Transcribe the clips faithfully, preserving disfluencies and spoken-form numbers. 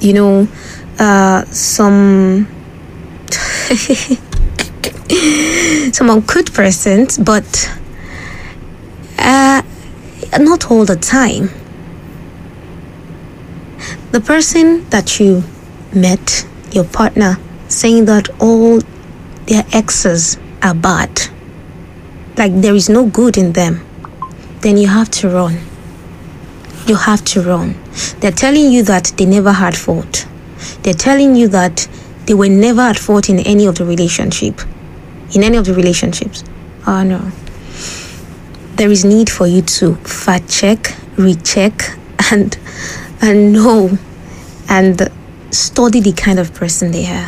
you know, uh, some some uncouth persons, but uh, not all the time. The person that you met, your partner, saying that all their exes are bad, like there is no good in them, then you have to run. You have to run. They're telling you that they never had fault. They're telling you that they were never at fault in any of the relationship. In any of the relationships. Oh no. There is need for you to fact check, recheck, and and know and study the kind of person they are.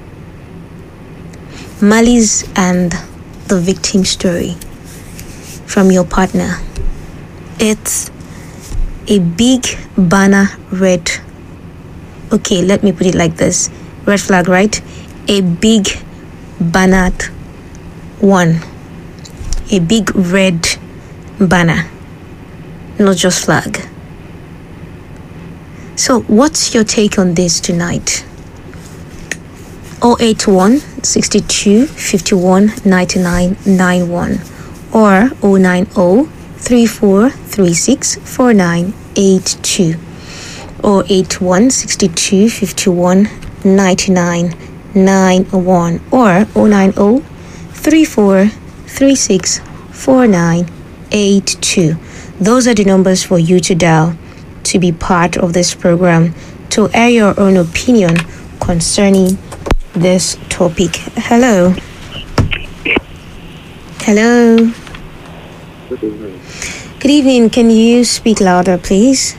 Malice and the victim story from your partner. It's a big banner red. Okay, let me put it like this. Red flag, right? A big banner one. A big red banner. Not just flag. So what's your take on this tonight? oh eight one, six two, five one, nine nine nine one or oh nine oh, three four three six, four nine eight two. oh eight one, six two, five one, nine nine nine one or oh nine oh, three four three six, four nine eight two. Those are the numbers for you to dial to be part of this program, to air your own opinion concerning this topic. Hello. Hello. Good evening. Good evening. Can you speak louder, please?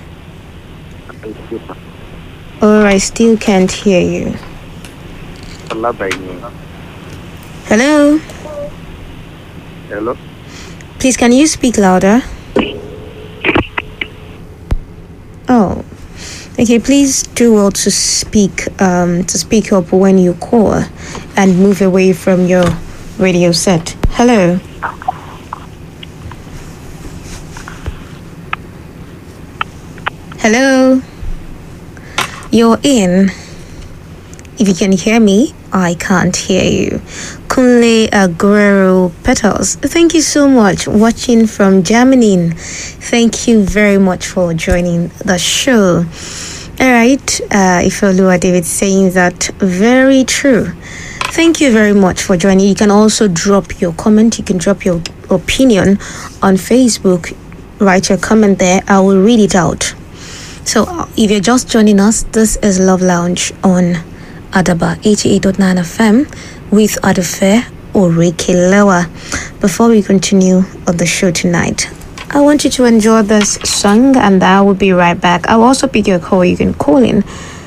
Or I still can't hear you. Hello. Hello. Please, can you speak louder? Oh, okay. Please do well to speak, um, to speak up when you call, and move away from your radio set. Hello. Hello. You're in. If you can hear me, I can't hear you. Kunle Aguero Petals, thank you so much. Watching from Germany. Thank you very much for joining the show. All right, uh, Ifeoluwa David saying that very true. Thank you very much for joining. You can also drop your comment. You can drop your opinion on Facebook. Write your comment there. I will read it out. So if you're just joining us, this is Love Lounge on Adaba eighty-eight point nine F M with Adufe Orikelewa. Before we continue on the show tonight, I want you to enjoy this song and I will be right back. I'll also pick your call. You can call in